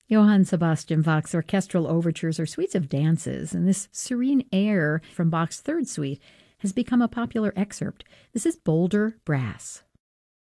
Johann Sebastian Bach's orchestral overtures are suites of dances, and this serene air from Bach's third suite has become a popular excerpt. This is Boulder Brass.